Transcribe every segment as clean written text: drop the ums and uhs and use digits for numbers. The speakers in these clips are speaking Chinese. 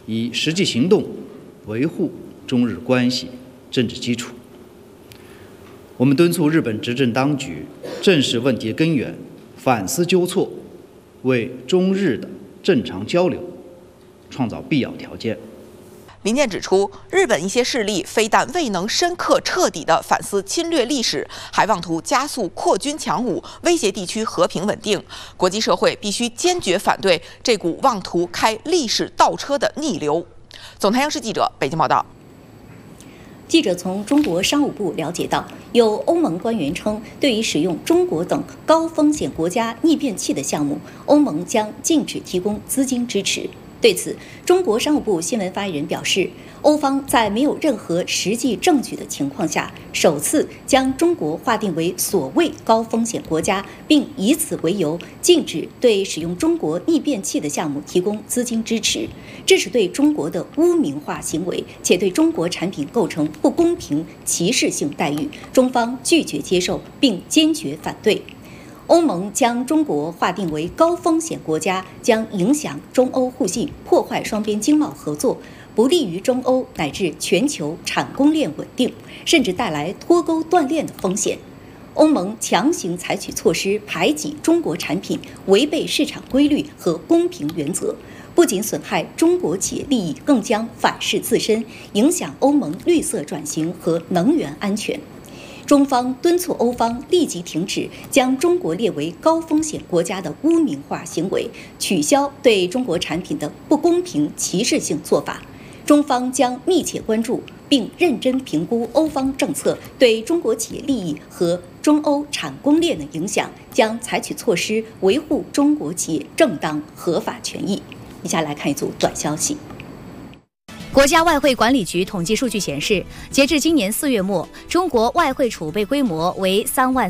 以实际行动维护中日关系政治基础。我们敦促日本执政当局正视问题根源，反思纠错，为中日的正常交流创造必要条件。 民电指出，日本一些势力非但未能深刻彻底地反思侵略历史，还妄图加速扩军强武，威胁地区和平稳定。国际社会必须坚决反对这股妄图开历史倒车的逆流。总台央视记者北京报道。 记者从中国商务部了解到，有欧盟官员称，对于使用中国等高风险国家逆变器的项目，欧盟将禁止提供资金支持。对此，中国商务部新闻发言人表示，欧方在没有任何实际证据的情况下，首次将中国划定为所谓高风险国家，并以此为由禁止对使用中国逆变器的项目提供资金支持，这是对中国的污名化行为，且对中国产品构成不公平歧视性待遇，中方拒绝接受并坚决反对。欧盟将中国划定为高风险国家，将影响中欧互信，破坏双边经贸合作，不利于中欧乃至全球产供链稳定，甚至带来脱钩断链的风险。欧盟强行采取措施排挤中国产品，违背市场规律和公平原则，不仅损害中国企业利益，更将反噬自身，影响欧盟绿色转型和能源安全。中方敦促欧方立即停止将中国列为高风险国家的污名化行为，取消对中国产品的不公平歧视性做法。中方将密切关注并认真评估欧方政策对中国企业利益和中欧产供链的影响，将采取措施维护中国企业正当合法权益。以下来看一组短消息。 国家外汇管理局统计数据显示，截至今年4月末，中国外汇储备规模为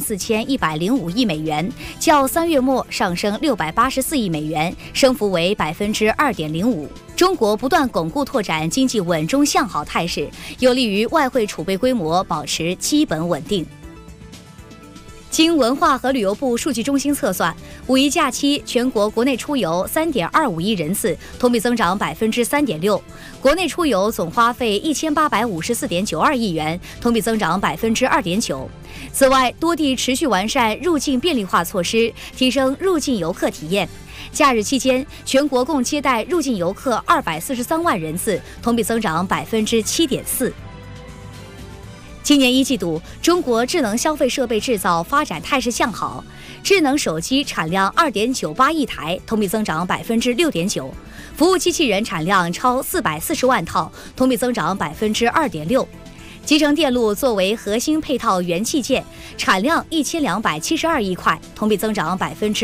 34105亿美元，较3月末上升684亿美元，升幅为2.05%。中国不断巩固拓展经济稳中向好态势，有利于外汇储备规模保持基本稳定。经文化和旅游部数据中心测算，5一假期全国国内出游3.25亿人次，同比增长3.6%，国内出游总花费1854.92亿元，同比增长2.9%。此外，多地持续完善入境便利化措施，提升入境游客体验。假日期间，全国共接待入境游客243万人次，同比增长7.4%。今年1季度，中国智能消费设备制造发展态势向好，智能手机产量2.98亿台，同比增长6.9%，服务机器人产量超440万套，同比增长2.6%。集成电路作为核心配套元器件，产量1272亿块，同比增长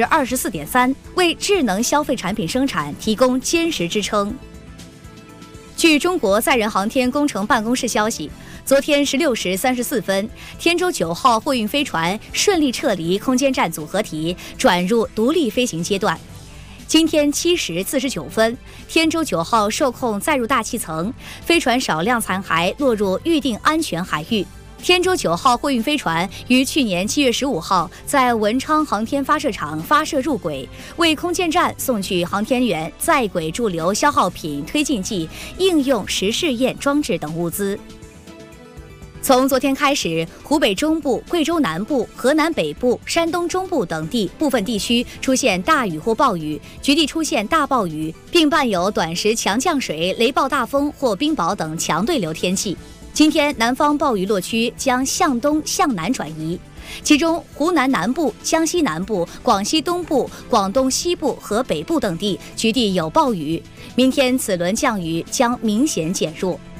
24.3%，为智能消费产品生产提供坚实支撑。据中国载人航天工程办公室消息，昨天16时34分，天舟9号货运飞船顺利撤离空间站组合体，转入独立飞行阶段。今天7时49分，天舟9号受控载入大气层，飞船少量残骸落入预定安全海域。天舟9号货运飞船于去年7月15号在文昌航天发射场发射入轨，为空间站送去航天员在轨驻留消耗品、推进剂、应用实试验装置等物资。从昨天开始，湖北中部、贵州南部、河南北部、山东中部等地部分地区出现大雨或暴雨，局地出现大暴雨，并伴有短时强降水、雷暴大风或冰雹等强对流天气。今天，南方暴雨落区将向东向南转移，其中湖南南部、江西南部、广西东部、广东西部和北部等地局地有暴雨。明天此轮降雨将明显减弱。